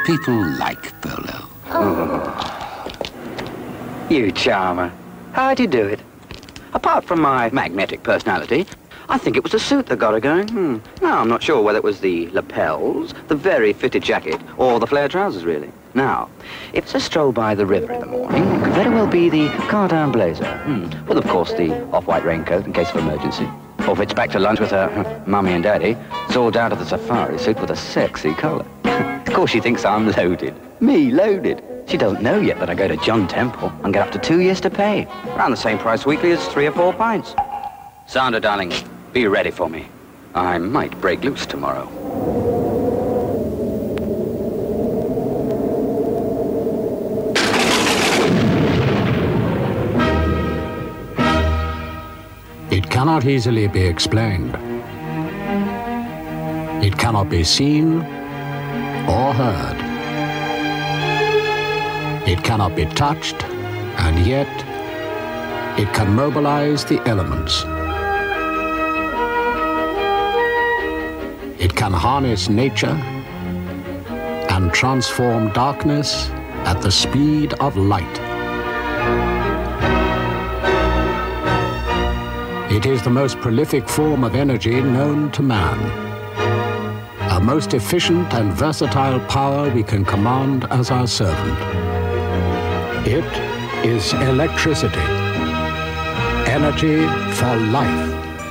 People like polo. You charmer. How'd you do it? Apart from my magnetic personality, I think it was the suit that got her going. Now, I'm not sure whether it was the lapels, the very fitted jacket, or the flared trousers, really. Now, if it's a stroll by the river in the morning, it could very well be the car-down blazer. With, of course, the off-white raincoat in case of emergency. Or if it's back to lunch with her mummy and daddy, it's all down to the safari suit with a sexy collar. Of course, she thinks I'm loaded. Me, loaded. She doesn't know yet that I go to John Temple and get up to 2 years to pay. Around the same price weekly as 3 or 4 pints. Sandra, darling, be ready for me. I might break loose tomorrow. It cannot easily be explained. It cannot be seen or heard. It cannot be touched, and yet it can mobilize the elements. It can harness nature and transform darkness at the speed of light. It is the most prolific form of energy known to man. A most efficient and versatile power we can command as our servant. It is electricity. Energy for life.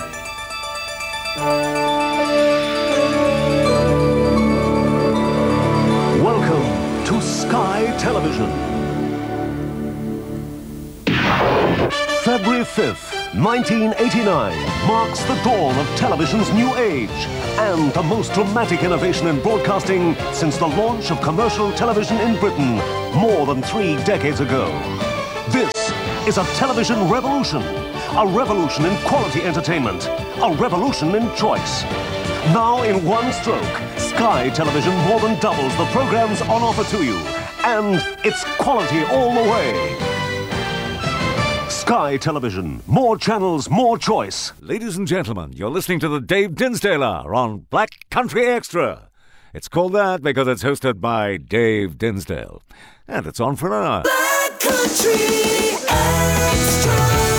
Welcome to Sky Television. February 5th, 1989 marks the dawn of television's new age and the most dramatic innovation in broadcasting since the launch of commercial television in Britain more than 3 decades ago. This is a television revolution, a revolution in quality entertainment, a revolution in choice. Now in one stroke, Sky Television more than doubles the programs on offer to you, and it's quality all the way. Sky Television. More channels, more choice. Ladies and gentlemen, you're listening to the Dave Dinsdaler on Black Country Extra. It's called that because it's hosted by Dave Dinsdale. And it's on for an hour. Black Country Extra.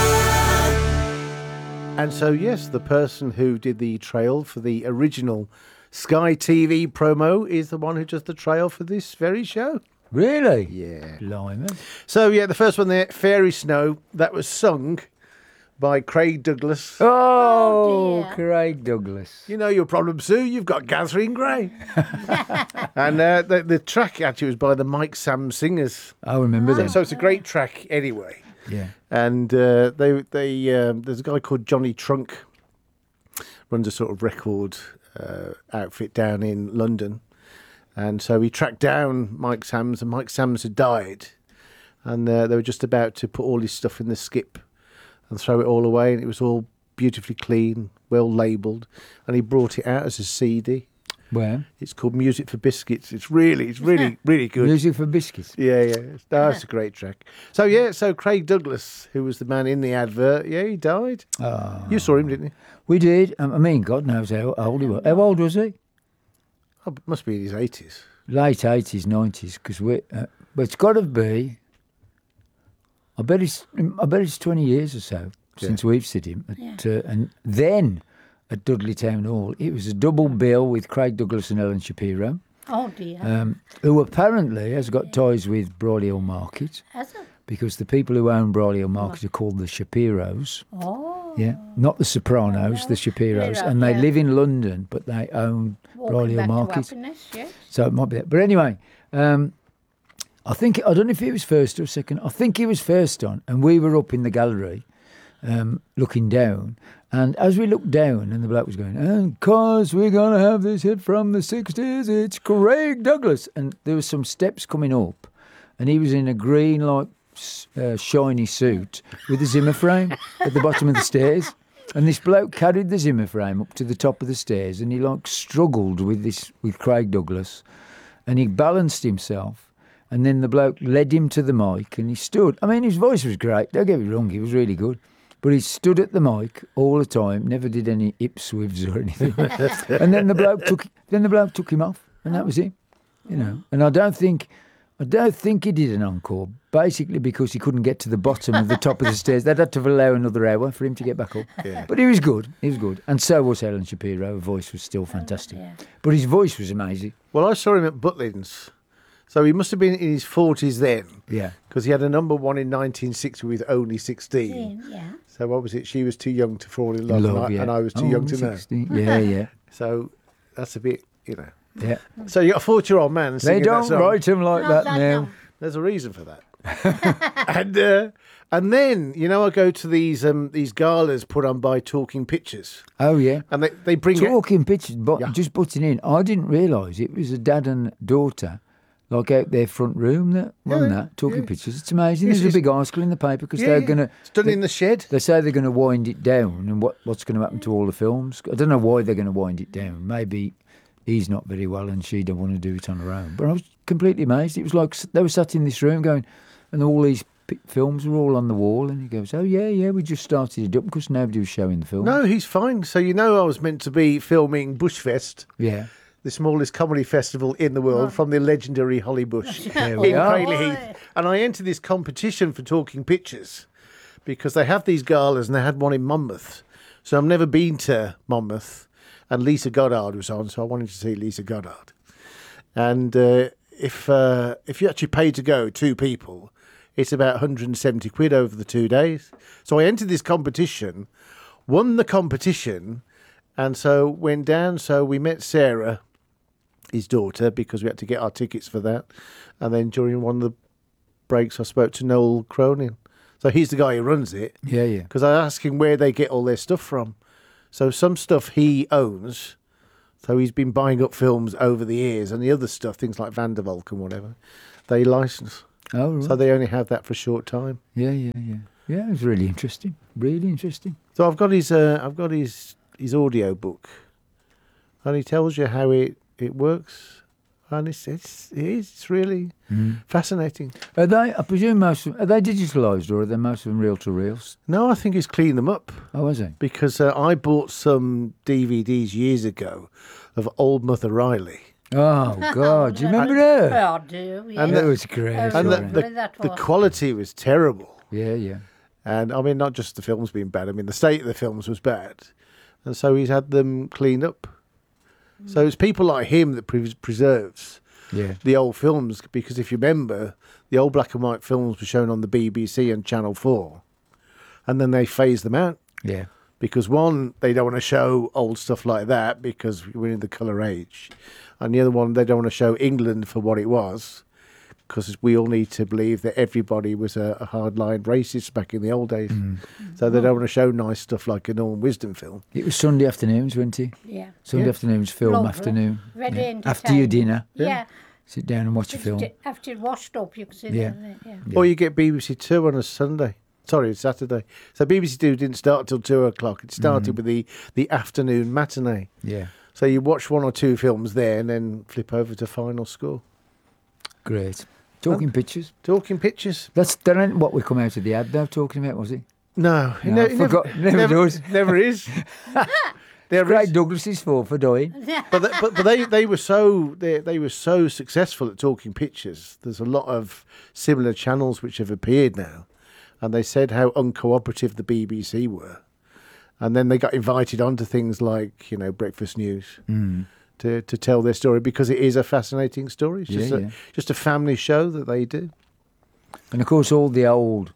And so, yes, the person who did the trail for the original Sky TV promo is the one who does the trail for this very show. Really? Yeah. Blimey. So, yeah, the first one there, Fairy Snow, that was sung by Craig Douglas. Oh, Craig Douglas. You know your problem, Sue. You've got Gathering Grey. And the track actually was by the Mike Sam Singers. I remember that. So it's a great track anyway. Yeah. And there's a guy called Johnny Trunk, runs a sort of record outfit down in London. And so he tracked down Mike Sams, and Mike Sams had died. And they were just about to put all his stuff in the skip and throw it all away. And it was all beautifully clean, well labelled. And he brought it out as a CD. Where? It's called Music for Biscuits. It's really, really good. Music for Biscuits. Yeah. That's a great track. So Craig Douglas, who was the man in the advert, he died. Oh. You saw him, didn't you? We did. I mean, God knows how old he was. How old was he? Oh, it must be in his 80s. Late 80s, 90s, because but it's got to be. I bet it's 20 years or so since we've seen him. And then at Dudley Town Hall, it was a double bill with Craig Douglas and Ellen Shapiro. Oh dear. Who apparently has got ties with Brawley Hill Market. Has it? Because the people who own Brawley Hill Market are called the Shapiros. Oh. Yeah, not the Sopranos, the Shapiros. And they live in London, but they own Brawley Hill Market. Yes. So it might be that. But anyway, I don't know if he was first or second. I think he was first on. And we were up in the gallery looking down. And as we looked down, and the bloke was going, and cause we're going to have this hit from the 60s, it's Craig Douglas. And there was some steps coming up. And he was in a green, shiny suit with a Zimmer frame at the bottom of the stairs. And this bloke carried the Zimmer frame up to the top of the stairs, and he struggled with Craig Douglas, and he balanced himself, and then the bloke led him to the mic, and he stood. I mean, his voice was great, don't get me wrong, he was really good, but he stood at the mic all the time, never did any hip swivs or anything. And then the bloke took him off, and that was it. you know. And I don't think he did an encore, basically because he couldn't get to the bottom of the top of the stairs. They'd had to allow another hour for him to get back up. Yeah. But he was good. He was good. And so was Helen Shapiro. Her voice was still fantastic. But his voice was amazing. Well, I saw him at Butlins. So he must have been in his 40s then. Yeah. Because he had a number one in 1960 with Only 16. Yeah. So what was it? She was too young to fall in love, Love, and I was too Oh, young to know. 60. Yeah, yeah. So that's a bit, you know. Yeah. So you got a 40-year-old man They singing that don't song. write him like that no, now. no. There's a reason for that. And then, you know, I go to these galas put on by Talking Pictures. Oh, yeah. And they bring it. Talking pictures, but Yeah. just butting in, I didn't realise it was a dad and daughter, like out their front room that run that, Talking Pictures. It's amazing. Yes, There's a it's- big article in the paper because Yeah, they're yeah. going to... It's done in the shed. They say they're going to wind it down and what's going to happen to all the films. I don't know why they're going to wind it down. Maybe he's not very well and she don't want to do it on her own. But I was completely amazed. It was like they were sat in this room going, and all these films were all on the wall, and he goes, oh, yeah, we just started it up because nobody was showing the film. No, he's fine. So you know I was meant to be filming Bushfest, Yeah. the smallest comedy festival in the world, from the legendary Holly Bush in we are. Crayley Heath. And I entered this competition for Talking Pictures because they have these galas, and they had one in Monmouth. So I've never been to Monmouth, and Lisa Goddard was on, so I wanted to see Lisa Goddard. And if you actually pay to go, 2 people, it's about 170 quid over the 2 days. So I entered this competition, won the competition, and so went down. So we met Sarah, his daughter, because we had to get our tickets for that. And then during one of the breaks, I spoke to Noel Cronin. So he's the guy who runs it. Yeah, yeah. Because I asked him where they get all their stuff from. So some stuff he owns. So he's been buying up films over the years, and the other stuff, things like Van der Valk and whatever, they license. Oh, right. So they only have that for a short time. Yeah. Yeah, it was really interesting. Really interesting. So I've got his audio book, and he tells you how it works, and it's really fascinating. Are they, I presume most of them, are they digitalised or are they most of them reel to reels? No, I think he's cleaned them up Oh, is it? because I bought some DVDs years ago of Old Mother Riley. Oh, God. Do you remember her? Oh, I do, yeah. And That was great. And And wasn't it? the quality was terrible. Yeah. And I mean, not just the films being bad. I mean, the state of the films was bad, and so he's had them cleaned up. So it's people like him that preserves Yeah. the old films, because if you remember, the old black and white films were shown on the BBC and Channel 4, and then they phased them out Yeah. because one, they don't want to show old stuff like that because we're in the colour age, and the other one, they don't want to show England for what it was, because we all need to believe that everybody was a hardline racist back in the old days. So they don't want to show nice stuff like a Norman Wisdom film. It was Sunday afternoons, wasn't it? Yeah. Sunday Yeah. afternoons, film Lovely. afternoon. Very Yeah. entertaining. After your dinner, Yeah. sit down and watch a film. After it washed up, you could sit Yeah. there. Yeah. Or you get BBC Two on a Sunday. Sorry, Saturday. So BBC Two didn't start till 2:00. It started with the afternoon matinee. Yeah. So you watch 1 or 2 films there and then flip over to Final Score. Great. Talking pictures. Talking Pictures. That ain't what we come out of the ad though talking about, was it? No, it No, I forgot. Never does. Never is. Never Great is. Douglas is for dying. But they were so successful at Talking Pictures. There's a lot of similar channels which have appeared now, and they said how uncooperative the BBC were, and then they got invited onto things like Breakfast News to tell their story, because it is a fascinating story. It's Yeah, just a family show that they do. And of course, all the old,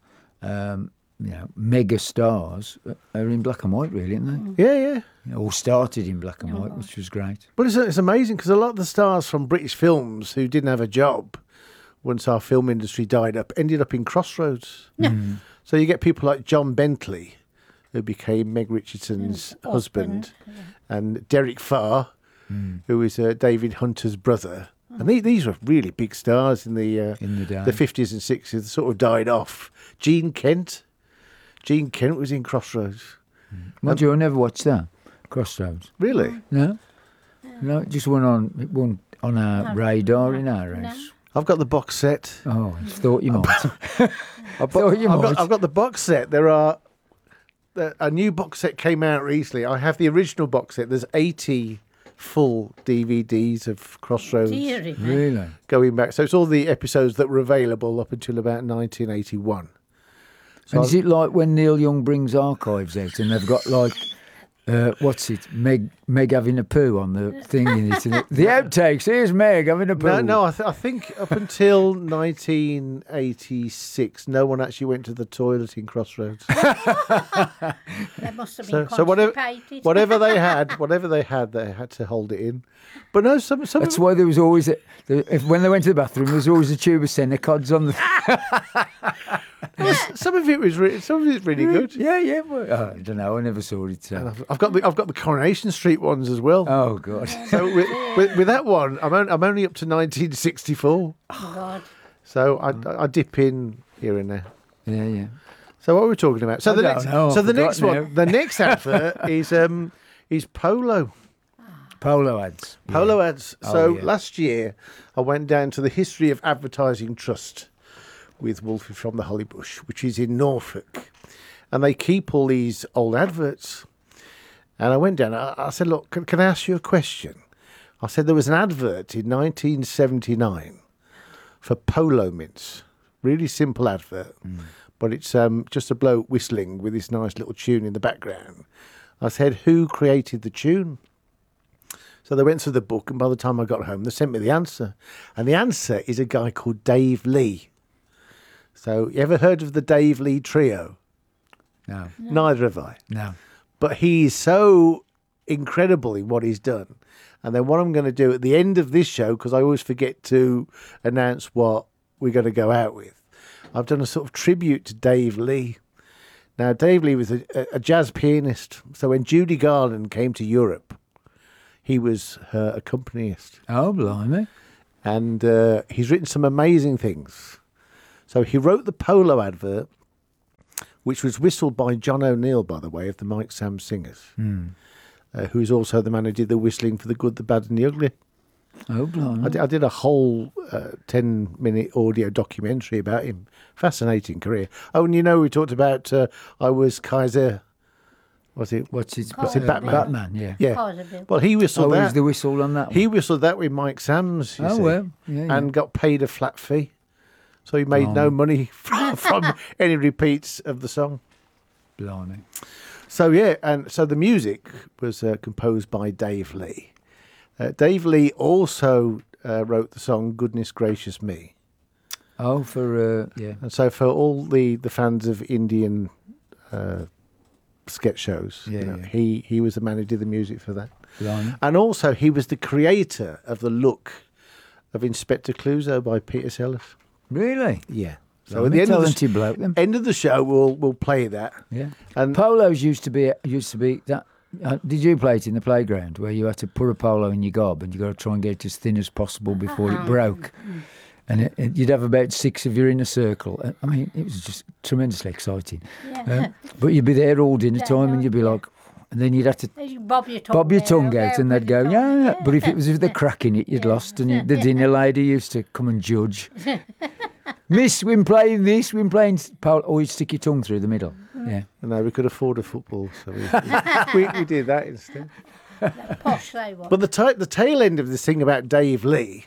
mega stars are in black and white, really, aren't they? Yeah. All started in black and white, which was great. But it's amazing because a lot of the stars from British films who didn't have a job once our film industry died up ended up in Crossroads. So you get people like John Bentley, who became Meg Richardson's husband, and Derek Farr, who is David Hunter's brother. And these were really big stars in the day. the 50s and 60s. They sort of died off. Gene Kent was in Crossroads. Mind you, I never watched that. Crossroads. Really? No? No, it just went on our radar in our house. I've got the box set. Oh, I thought you might. I've might. got the box set. A new box set came out recently. I have the original box set. There's 80 full DVDs of Crossroads Deary me. Really? going back. So it's all the episodes that were available up until about 1981. And is it like when Neil Young brings archives out and they've got like, what's it, Meg having a poo on the thing in it? And the outtakes, here's Meg having a poo. No, I think up until 1986, no one actually went to the toilet in Crossroads. They must have been So constipated. whatever they had, they had to hold it in. But no, some That's why there was always, when they went to the bathroom, there was always a tube of Senecods on the... some of it was really good. Yeah. Well, I don't know, I never saw it. And I've got the Coronation Street ones as well. Oh, God. So with that one, I'm only up to 1964. Oh, God. So I dip in here and there. Yeah. So what were we talking about? So I the don't next, know, so I the forgot next now. one, the next advert is Polo. Polo ads. Polo ads. Oh, So yeah. last year, I went down to the History of Advertising Trust with Wolfie from the Hollybush, which is in Norfolk, and they keep all these old adverts. And I went down. I said, "Look, can I ask you a question?" I said there was an advert in 1979 for Polo mints. Really simple advert, but it's just a bloke whistling with this nice little tune in the background. I said, "Who created the tune?" So they went through the book, and by the time I got home, they sent me the answer. And the answer is a guy called Dave Lee. So you ever heard of the Dave Lee Trio? No. Neither have I. No. But he's so incredible in what he's done. And then what I'm going to do at the end of this show, because I always forget to announce what we're going to go out with, I've done a sort of tribute to Dave Lee. Now, Dave Lee was a jazz pianist. So when Judy Garland came to Europe, he was her accompanist. Oh, blimey. And he's written some amazing things. So he wrote the Polo advert, which was whistled by John O'Neill, by the way, of the Mike Sam Singers, who's also the man who did the whistling for The Good, the Bad and the Ugly. Oh, blimey. I did a whole 10-minute audio documentary about him. Fascinating career. Oh, and we talked about I was Kaiser... What's it, Batman? Batman, yeah. Yeah. Kaiser Bill. Well, he whistled Oh, that. was the whistle on that one? He whistled that with Mike Sams, you Oh, see, well, yeah. and got paid a flat fee. So he made no money from any repeats of the song. Blimey. So, yeah, and so the music was composed by Dave Lee. Dave Lee also wrote the song Goodness Gracious Me. Oh, yeah. And so for all the fans of Indian sketch shows, Yeah. he was the man who did the music for that. Blimey. And also he was the creator of the look of Inspector Clouseau by Peter Sellers. Really? Yeah. So Blimey, at the talented bloke, then. end of the show, we'll play that. Yeah. And Polos used to be that. Did you play it in the playground where you had to put a polo in your gob and you got to try and get it as thin as possible before it broke? And you'd have about 6 of you in a circle. I mean, it was just tremendously exciting. Yeah. But you'd be there all dinner time and you'd be like, and then you'd have to You bob your tongue out and they'd go, yeah. But if they're cracking it, you'd lost. And the dinner lady used to come and judge. Miss, we're playing this, we're playing polo. Or you'd stick your tongue through the middle. Yeah. no, we could afford a football, so we did that instead. Posh they were. But the tail end of this thing about Dave Lee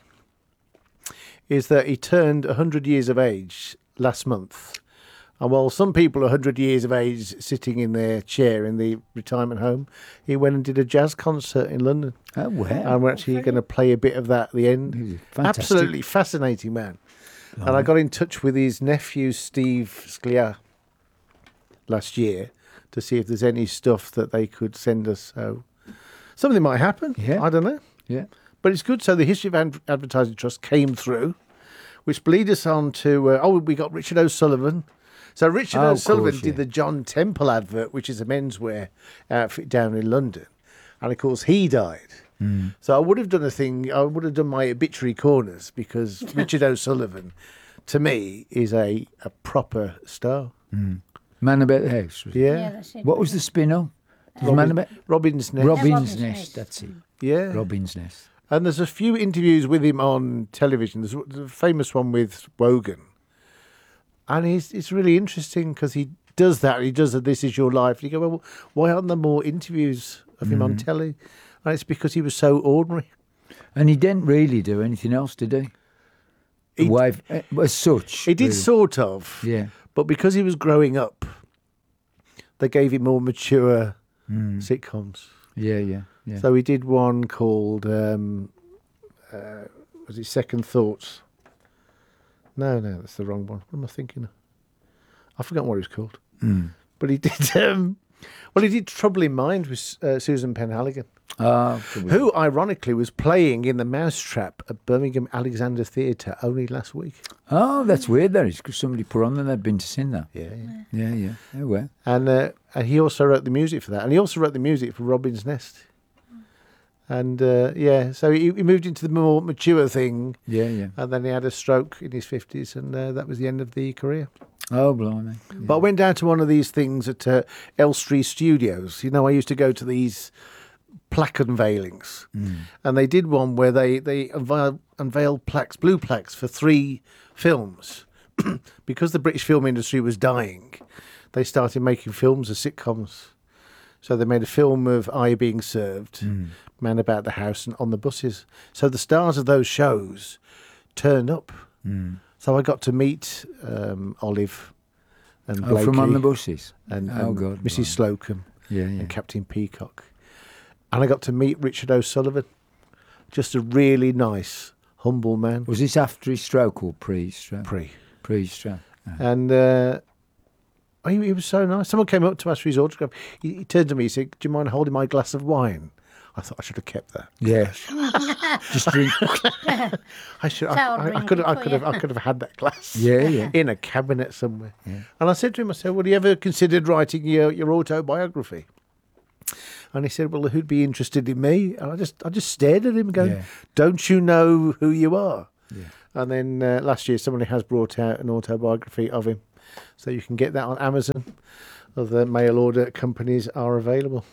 is that he turned 100 years of age last month. And while some people are 100 years of age sitting in their chair in the retirement home, he went and did a jazz concert in London. Oh, wow. And we're actually going to play a bit of that at the end. Fantastic. Absolutely fascinating man. And I got in touch with his nephew, Steve Sclia, last year to see if there's any stuff that they could send us. So something might happen. Yeah. I don't know. Yeah. But it's good. So the History of Advertising Trust came through, which lead us on to, we got Richard O'Sullivan. So Richard Oh, of O'Sullivan course, did yeah. the John Temple advert, which is a menswear outfit down in London. And of course, he died. So I would have done my obituary corners because Richard O'Sullivan, to me, is a proper star. Man About the House. Was it? Yeah. That's it. What was the spin-off? Man About... Robin's Nest. Robin's Robin's Nest, Nest. that's it. Yeah. Robin's Nest. And there's a few interviews with him on television. There's a famous one with Wogan. And it's really interesting because he does that. He does a This Is Your Life. And you go, well, why aren't there more interviews of him on telly? And it's because he was so ordinary. And he didn't really do anything else, did he? He- Wave, as such. He did really. sort of. Yeah. But because he was growing up, they gave him more mature sitcoms. Yeah, yeah, yeah. So he did one called, was it Second Thoughts? No, that's the wrong one. What am I thinking of? I forgot what it was called. But he did, he did Trouble in Mind with Susan Penhaligon, who ironically was playing in the Mousetrap at Birmingham Alexander Theatre only last week. Oh, that's weird. That is because somebody put on that they'd been to sing that. Yeah. Oh well. And he also wrote the music for that. And he also wrote the music for Robin's Nest. And so he moved into the more mature thing. Yeah. And then he had a stroke in his 50s, and that was the end of the career. Oh, blimey. Yeah. But I went down to one of these things at Elstree Studios. You know, I used to go to these plaque unveilings. And they did one where they unveiled plaques, blue plaques, for 3 films. Because the British film industry was dying, they started making films as sitcoms. So they made a film of I Being Served, Man About the House, and On the Buses. So the stars of those shows turned up. So I got to meet Olive and Blakey. From On the Buses? And God, Mrs. Slocum Yeah. and Captain Peacock. And I got to meet Richard O'Sullivan. Just a really nice, humble man. Was this after his stroke or pre-stroke? Pre-stroke. Oh. And he was so nice. Someone came up to ask for his autograph. He turned to me, he said, "Do you mind holding my glass of wine?" I thought I should have kept that. Yeah. Just drink. I should. Towel I drinking could have. I for could you. have. I could have had that glass. Yeah. In a cabinet somewhere. Yeah. And I said to him, I said, "Well, have you ever considered writing your autobiography?" And he said, "Well, who'd be interested in me?" And I just stared at him, going, Yeah. "Don't you know who you are?" Yeah. And then last year, somebody has brought out an autobiography of him, so you can get that on Amazon. Other mail order companies are available.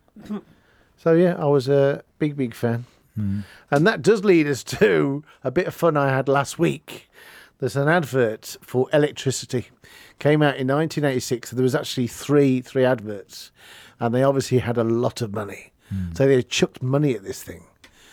So yeah, I was a big fan. And that does lead us to a bit of fun I had last week. There's an advert for electricity. Came out in 1986. There was actually three adverts, and they obviously had a lot of money. So they chucked money at this thing.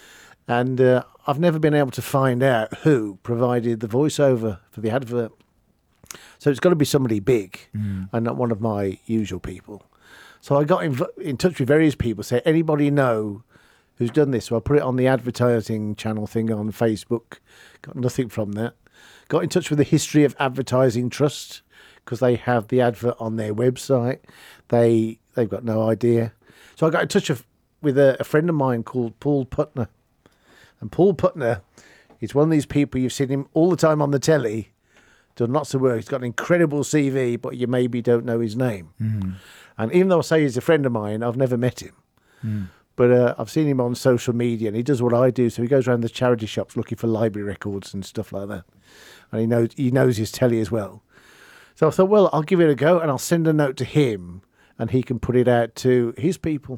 And I've never been able to find out who provided the voiceover for the advert. So it's got to be somebody big and not one of my usual people. So I got in touch with various people, say, anybody know who's done this? So I put it on the advertising channel thing on Facebook. Got nothing from that. Got in touch with the History of Advertising Trust, because they have the advert on their website. They've got no idea. So I got in touch with a friend of mine called Paul Putner. And Paul Putner is one of these people, you've seen him all the time on the telly, done lots of work. He's got an incredible CV, but you maybe don't know his name. And even though I say he's a friend of mine, I've never met him. But I've seen him on social media, and he does what I do. So he goes around the charity shops looking for library records and stuff like that. And he knows his telly as well. So I thought, well, I'll give it a go, and I'll send a note to him, and he can put it out to his people.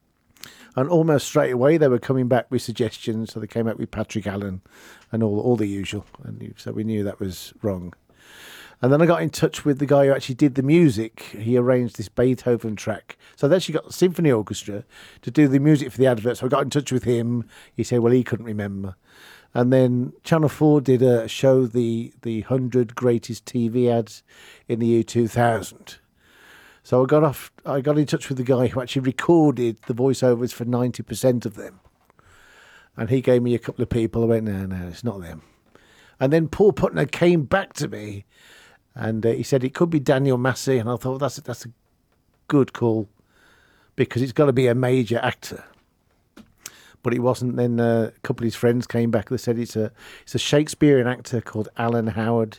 And almost straight away, they were coming back with suggestions. So they came out with Patrick Allen and all the usual. And so we knew that was wrong. And then I got in touch with the guy who actually did the music. He arranged this Beethoven track. So they actually got the symphony orchestra to do the music for the advert. So I got in touch with him. He said, well, he couldn't remember. And then Channel 4 did a show, the 100 greatest TV ads in the year 2000. So I got in touch with the guy who actually recorded the voiceovers for 90% of them. And he gave me a couple of people. I went, no, it's not them. And then Paul Putner came back to me, and he said it could be Daniel Massey. And I thought, that's a good call, because it's got to be a major actor. But it wasn't. Then a couple of his friends came back. They said it's a Shakespearean actor called Alan Howard.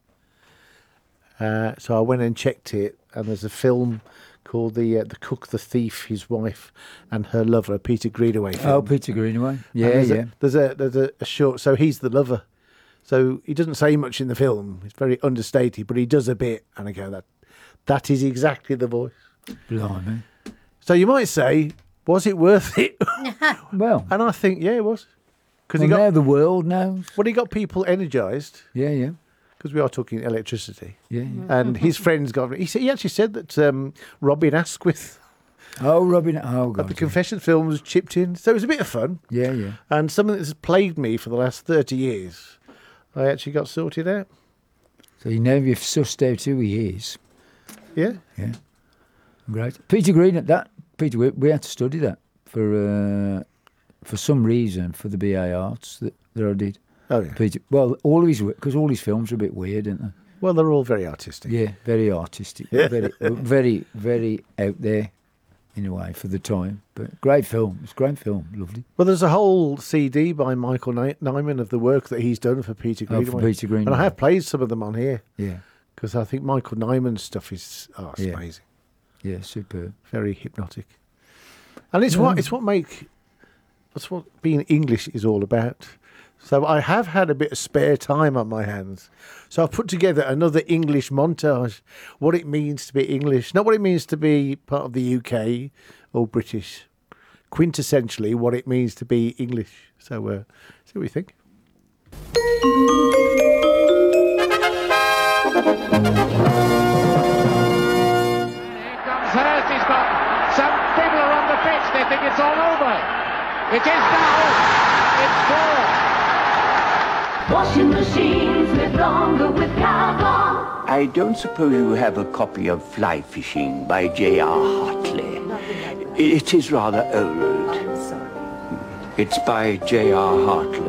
So I went and checked it, and there's a film called The Cook, the Thief, His Wife, and Her Lover, Peter Greenaway film. Oh, Peter Greenaway. Yeah. There's a short. So he's the lover. So he doesn't say much in the film. It's very understated, but he does a bit, and I go, that is exactly the voice. Blimey. So you might say, was it worth it? Well, And I think, yeah, it was. Because now the world knows. he got people energised, Yeah. because we are talking electricity. Yeah. And his friends he actually said that Robin Asquith Oh, Robin. Oh, But God. the Confessions film was chipped in, so it was a bit of fun. Yeah, yeah. And something that's plagued me for the last 30 years, I actually got sorted out. So you know you've sussed out who he is. Yeah. Yeah. Great. Peter Green at that. Peter, we had to study that for some reason for the BA Arts that I did. Oh, yeah. Peter. Well, all of his because all his films are a bit weird, aren't they? Well, they're all very artistic. Yeah, very artistic. Yeah. Very, very out there in a way for the time. But great film. It's a great film. Lovely. Well, there's a whole CD by Michael Nyman of the work that he's done for Peter Greenaway. For Peter Greenaway. And I have played some of them on here. Yeah. Because I think Michael Nyman's stuff is it's Yeah. amazing. Yeah, superb. Very hypnotic. And it's what being English is all about. So I have had a bit of spare time on my hands. So I've put together another English montage. What it means to be English. Not what it means to be part of the UK or British. Quintessentially what it means to be English. So see what you think. Hurst, he's got some people are on the pitch, they think it's all over. It is now. It's four. Washing machines live longer with Calgon. I don't suppose you have a copy of Fly Fishing by J.R. Hartley. It is rather old. I'm sorry. It's by J.R. Hartley.